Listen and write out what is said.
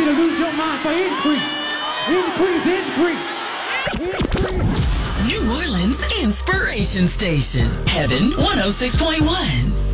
you to lose your mind for increase. Increase. New Orleans Inspiration Station. Heaven 106.1.